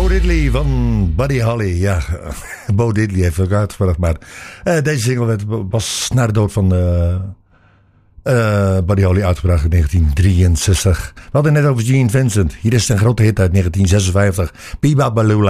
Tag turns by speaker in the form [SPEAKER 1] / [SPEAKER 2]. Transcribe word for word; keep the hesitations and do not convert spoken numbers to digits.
[SPEAKER 1] Bo Diddley van Buddy Holly. Ja, Bo Diddley heeft ook uitgebracht. Maar uh, deze single werd was na de dood van uh, uh, Buddy Holly uitgebracht in negentien drieënzestig. We hadden het net over Gene Vincent. Hier is een grote hit uit negentien zesenvijftig. Biba Balula.